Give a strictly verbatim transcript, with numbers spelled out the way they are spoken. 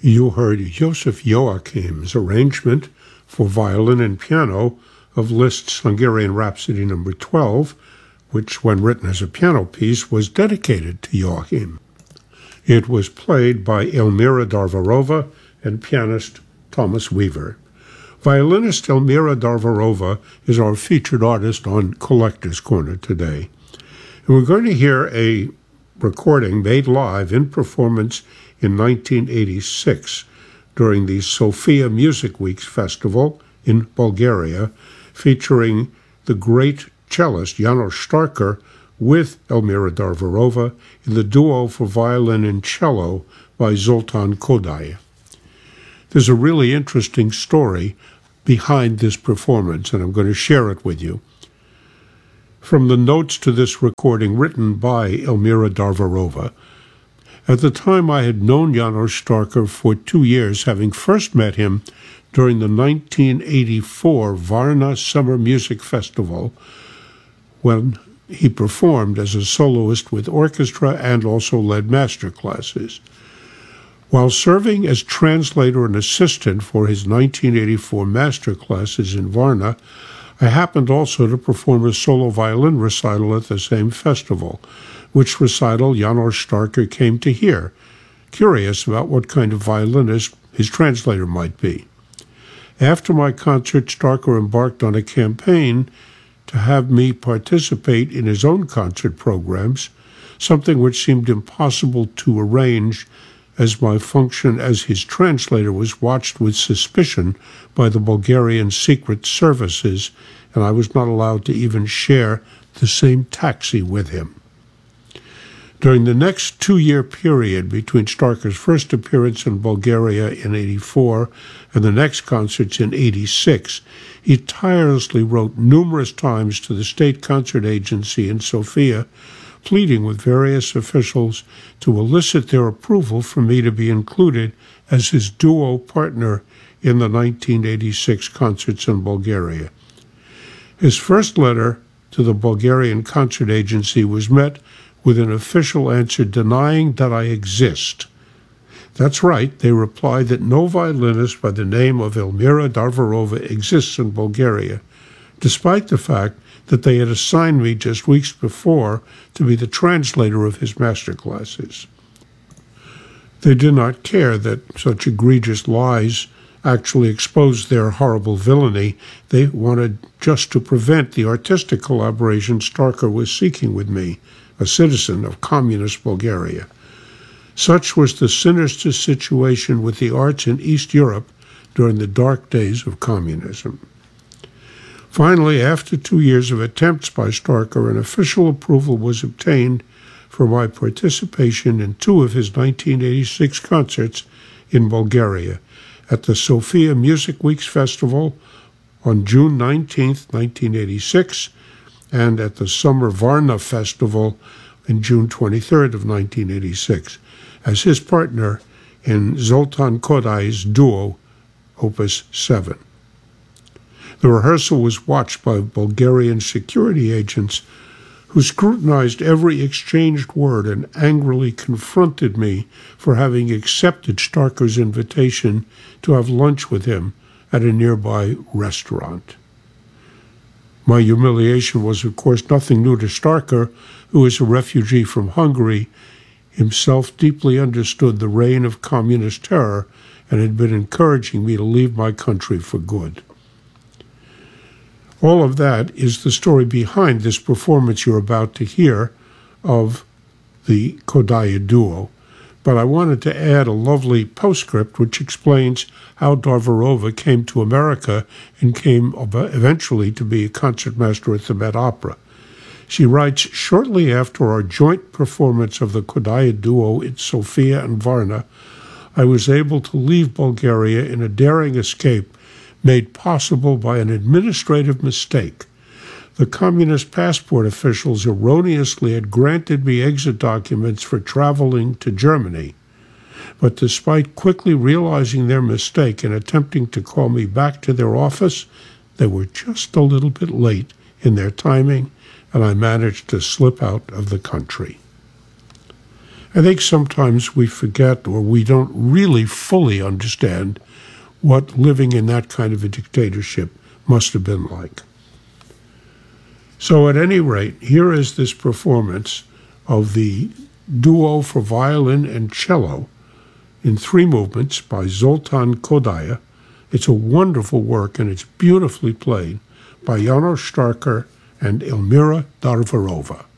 You heard Joseph Joachim's arrangement for violin and piano of Liszt's Hungarian Rhapsody number twelve, which, when written as a piano piece, was dedicated to Joachim. It was played by Elmira Darvarova and pianist Thomas Weaver. Violinist Elmira Darvarova is our featured artist on Collector's Corner today. And we're going to hear a recording made live in performance in nineteen eighty-six during the Sofia Music Weeks Festival in Bulgaria, featuring the great cellist János Starker with Elmira Darvarova in the duo for violin and cello by Zoltán Kodály. There's a really interesting story behind this performance, and I'm going to share it with you. From the notes to this recording written by Elmira Darvarova, at the time I had known János Starker for two years, having first met him during the nineteen eighty-four Varna Summer Music Festival, when he performed as a soloist with orchestra and also led master classes. While serving as translator and assistant for his nineteen eighty-four master classes in Varna, I happened also to perform a solo violin recital at the same festival, which recital János Starker came to hear, curious about what kind of violinist his translator might be. After my concert, Starker embarked on a campaign to have me participate in his own concert programs, something which seemed impossible to arrange as my function as his translator was watched with suspicion by the Bulgarian secret services, and I was not allowed to even share the same taxi with him. During the next two-year period between Starker's first appearance in Bulgaria in eighty-four and the next concerts in eighty-six, he tirelessly wrote numerous times to the State Concert Agency in Sofia, pleading with various officials to elicit their approval for me to be included as his duo partner in the nineteen eighty-six concerts in Bulgaria. His first letter to the Bulgarian Concert Agency was met with an official answer denying that I exist. That's right, they replied that no violinist by the name of Elmira Darvarova exists in Bulgaria, despite the fact that they had assigned me just weeks before to be the translator of his master classes. They did not care that such egregious lies actually exposed their horrible villainy. They wanted just to prevent the artistic collaboration Starker was seeking with me, a citizen of communist Bulgaria. Such was the sinister situation with the arts in East Europe during the dark days of communism. Finally, after two years of attempts by Starker, an official approval was obtained for my participation in two of his nineteen eighty-six concerts in Bulgaria, at the Sofia Music Weeks Festival on June nineteenth, nineteen eighty-six, and at the Summer Varna Festival on June twenty-third of nineteen eighty-six, as his partner in Zoltán Kodály's duo, Opus seven. The rehearsal was watched by Bulgarian security agents who scrutinized every exchanged word and angrily confronted me for having accepted Starker's invitation to have lunch with him at a nearby restaurant. My humiliation was, of course, nothing new to Starker, who is a refugee from Hungary, himself deeply understood the reign of communist terror and had been encouraging me to leave my country for good. All of that is the story behind this performance you're about to hear of the Kodály duo, but I wanted to add a lovely postscript which explains how Darvarova came to America and came eventually to be a concertmaster at the Met Opera. She writes, shortly after our joint performance of the Kodály duo in Sofia and Varna, I was able to leave Bulgaria in a daring escape made possible by an administrative mistake. The communist passport officials erroneously had granted me exit documents for traveling to Germany, but despite quickly realizing their mistake and attempting to call me back to their office, they were just a little bit late in their timing, and I managed to slip out of the country. I think sometimes we forget or we don't really fully understand what living in that kind of a dictatorship must have been like. So at any rate, here is this performance of the duo for violin and cello in three movements by Zoltan Kodaly. It's a wonderful work, and it's beautifully played by János Starker and Elmira Darvarova.